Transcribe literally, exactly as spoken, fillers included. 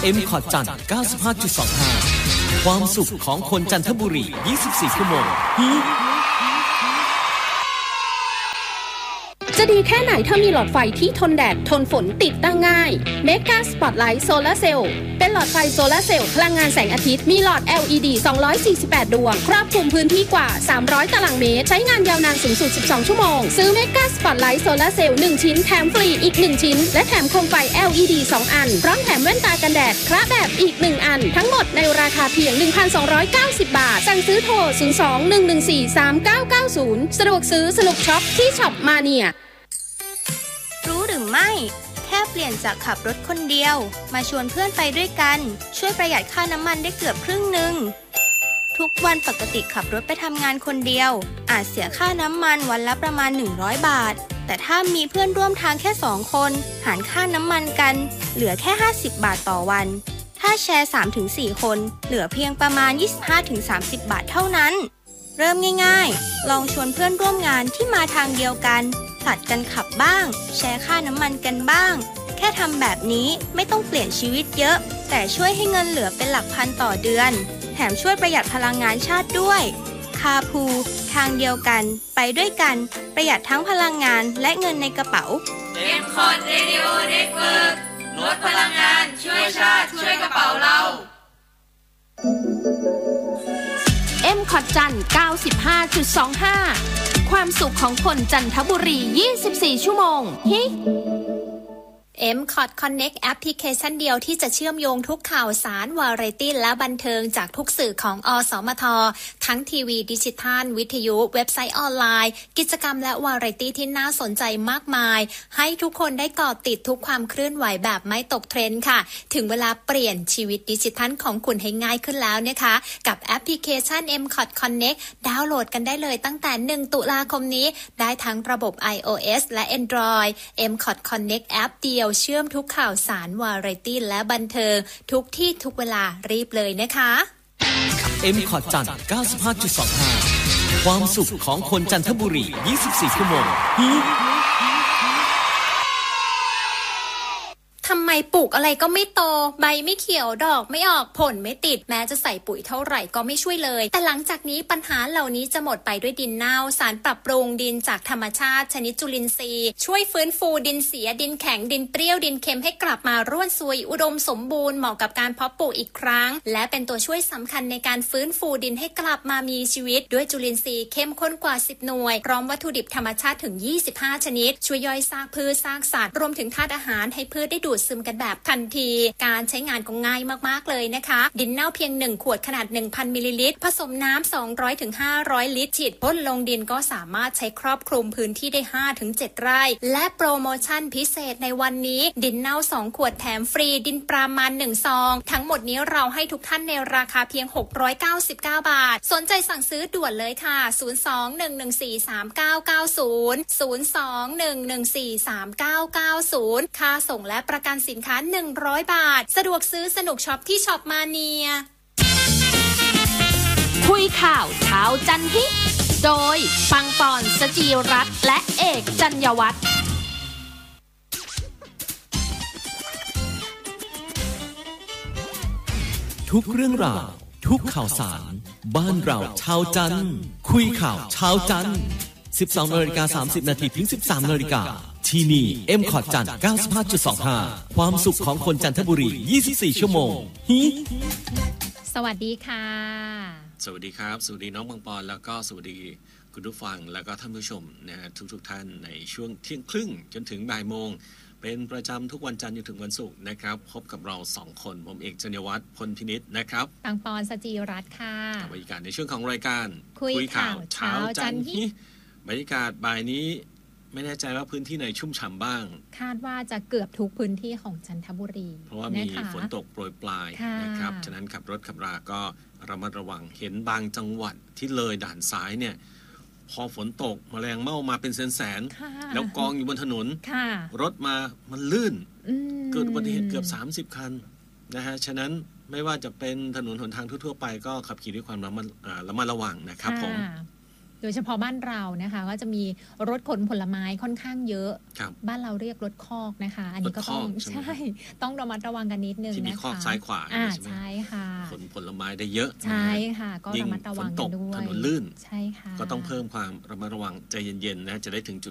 เอ็ม คอร์ด จันทร์ เก้าสิบห้าจุดสองห้า ความสุขของคนจันทบุรี ยี่สิบสี่ ชั่วโมงจะดีแค่ไหนถ้ามีหลอดไฟที่ทนแดดทนฝนติดตั้งง่าย Mega Spotlight Solar Cell เป็นหลอดไฟโซลาร์เซลล์พลังงานแสงอาทิตย์มีหลอด แอล อี ดี สองร้อยสี่สิบแปด ดวงครอบคลุมพื้นที่กว่าสามร้อยตารางเมตรใช้งานยาวนานสูงสุดสิบสองชั่วโมงซื้อ Mega Spotlight Solar Cell หนึ่งชิ้นแถมฟรีอีกหนึ่งชิ้นและแถมโคมไฟ แอล อี ดี สองอันพร้อมแถมแว่นตากันแดดคระแบบอีกหนึ่งอันทั้งหมดในราคาเพียง หนึ่งพันสองร้อยเก้าสิบ บาทสั่งซื้อโทรศูนย์ สอง หนึ่ง หนึ่ง สี่ สาม เก้า เก้า ศูนย์สะดวกซื้อสนุกช็อปที่ช็อปมาเนียรู้หรือไม่แค่เปลี่ยนจากขับรถคนเดียวมาชวนเพื่อนไปด้วยกันช่วยประหยัดค่าน้ำมันได้เกือบครึ่งหนึ่งทุกวันปกติขับรถไปทำงานคนเดียวอาจเสียค่าน้ำมันวันละประมาณหนึ่งร้อยบาทแต่ถ้ามีเพื่อนร่วมทางแค่สองคนหารค่าน้ำมันกันเหลือแค่ห้าสิบบาทต่อวันถ้าแชร์ สามถึงสี่ คนเหลือเพียงประมาณ ยี่สิบห้าถึงสามสิบ บาทเท่านั้นเริ่มง่ายๆลองชวนเพื่อนร่วมงานที่มาทางเดียวกันผลัดกันขับบ้างแชร์ค่าน้ำมันกันบ้างแค่ทำแบบนี้ไม่ต้องเปลี่ยนชีวิตเยอะแต่ช่วยให้เงินเหลือเป็นหลักพันต่อเดือนแถมช่วยประหยัดพลังงานชาติด้วยคาร์พูลทางเดียวกันไปด้วยกันประหยัดทั้งพลังงานและเงินในกระเป๋าเอ็ม คอร์ด Radio Network ลดพลังงานช่วยชาติช่วยกระเป๋าเราเอ็ม คอร์ด จันทร์ เก้าสิบห้าจุดสองห้า ความสุขของคนจันทบุรี ยี่สิบสี่ ชั่วโมงฮิเอ็ม คอร์ด Connect แอปพลิเคชันเดียวที่จะเชื่อมโยงทุกข่าวสารวาไรตี้และบันเทิงจากทุกสื่อของอสมททั้งทีวีดิจิทัลวิทยุเว็บไซต์ออนไลน์กิจกรรมและวาไรตี้ที่น่าสนใจมากมายให้ทุกคนได้เกาะติดทุกความเคลื่อนไหวแบบไม่ตกเทรนด์ค่ะถึงเวลาเปลี่ยนชีวิตดิจิทัลของคุณให้ง่ายขึ้นแล้วนะคะกับแอปพลิเคชัน เอ็ม คอร์ด Connect ดาวน์โหลดกันได้เลยตั้งแต่หนึ่งตุลาคมนี้ได้ทั้งระบบ iOS และ Android เอ็ม คอร์ด Connect แอปเดียวเชื่อมทุกข่าวสารวาไรตี้และบันเทิงทุกที่ทุกเวลารีบเลยนะคะเอ็ม คอร์ด จันทร์ เก้าสิบห้าจุดสองห้า ความสุขของคนจันทบุรี ยี่สิบสี่ ชั่วโมงทำไมปลูกอะไรก็ไม่โตใบไม่เขียวดอกไม่ออกผลไม่ติดแม้จะใส่ปุ๋ยเท่าไหร่ก็ไม่ช่วยเลยแต่หลังจากนี้ปัญหาเหล่านี้จะหมดไปด้วยดินเน่าสารปรับปรุงดินจากธรรมชาติชนิดจุลินทรีย์ช่วยฟื้นฟูดินเสียดินแข็งดินเปรี้ยวดินเค็มให้กลับมาร่วนซุยอุดมสมบูรณ์เหมาะกับการเพาะปลูกอีกครั้งและเป็นตัวช่วยสำคัญในการฟื้นฟูดินให้กลับมามีชีวิตด้วยจุลินทรีย์เข้มข้นกว่าสิบหน่วยพร้อมวัตถุดิบธรรมชาติถึงยี่สิบห้าชนิดช่วยย่อยซากพืชซากสัตว์รวมถึงธาตุอาหารให้พืชได้ดูดซึมกันแบบทันทีการใช้งานก็ง่ายมากๆเลยนะคะดินเน่าเพียงหนึ่งขวดขนาด หนึ่งพัน มิลลิลิตรผสมน้ำ สองร้อยถึงห้าร้อย ลิตรฉีดพ่นลงดินก็สามารถใช้ครอบคลุมพื้นที่ได้ ห้าถึงเจ็ด ไร่และโปรโมชั่นพิเศษในวันนี้ดินเน่าสองขวดแถมฟรีดินปรามันหนึ่งซองทั้งหมดนี้เราให้ทุกท่านในราคาเพียงหกร้อยเก้าสิบเก้าบาทสนใจสั่งซื้อด่วนเลยค่ะศูนย์ สอง หนึ่ง หนึ่ง สี่ สาม เก้า เก้า ศูนย์ ศูนย์ สอง หนึ่ง หนึ่ง สี่ สาม เก้า เก้า ศูนย์ค่าส่งและประกันสินค้าหนึ่งร้อยบาทสะดวกซื้อสนุกช็อปที่ช็อปมาเนียคุยข่าวเช้าจันฮิโดยปังปอนสจีรัตน์และเอกจัญญวัฒน์ทุกเรื่องราวทุกข่าวสารบ้านเราชาวจันทร์คุยข่าวเช้าจันทร์ สิบสองนาฬิกาสามสิบนาทีถึง สิบสามนาฬิกาที่นี่ เอ็ม คอร์ด จันทร์ เก้าสิบห้าจุดสองห้า ความสุขของคนจันทบุรี ยี่สิบสี่ ชั่วโมงฮิสวัสดีค่ะสวัสดีครับสวัสดีน้องปังปอนแล้วก็สวัสดีคุณผู้ฟังแล้วก็ท่านผู้ชมนะฮะทุกๆท่านในช่วงเที่ยงครึ่งจนถึงบ่ายโมงเป็นประจำทุกวันจันทร์จนถึงวันศุกร์นะครับพบกับเราสองคนผมเอกจัญญวัฒน์พลพินิจนะครับปังปอนสจีรัตน์ค่ะบรรยากาศในช่วงของรายการคุยข่าวเช้าจันทร์ฮิบรรยากาศบ่ายนี้ไม่แน่ใจว่าพื้นที่ไหนชุ่มฉ่ำบ้างคาดว่าจะเกือบทุกพื้นที่ของจันทบุรีเพราะว่ามีฝนตกโปรยปลายนะครับฉะนั้นขับรถขับราก็ระมัดระวังเห็นบางจังหวัดที่เลยด่านซ้ายเนี่ยพอฝนตกแมลงเม่ามาเป็นแสนๆแล้วกองอยู่บนถนนรถมามันลื่นเกิดอุบัติเหตุเกือบสามสิบคันนะฮะฉะนั้นไม่ว่าจะเป็นถนนหนทางทั่วๆไปก็ขับขี่ด้วยความระมัดระมัดระวังนะครับผมโดยเฉพาะบ้านเรานะคะก็จะมีรถขนผลไม้ค่อนข้างเยอะบ้านเราเรียกรถคอกนะคะอันนี้ก็ต้องใช่ต้องระมัดระวังกันนิดนึงนะคะที่มีคอกซ้ายขวาอ่าใช่ค่ะขนผลไม้ได้เยอะใช่ค่ะก็ระมัดระวังกันด้วยถนนลื่นใช่ค่ะก็ต้องเพิ่มความระมัดระวังใจเย็นๆนะจะได้ถึงจุด